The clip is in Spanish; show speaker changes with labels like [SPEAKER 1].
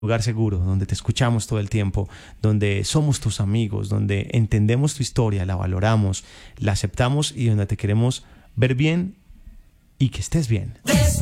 [SPEAKER 1] lugar seguro, donde te escuchamos todo el tiempo, donde somos tus amigos, donde entendemos tu historia, la valoramos, la aceptamos y donde te queremos ver bien y que estés bien.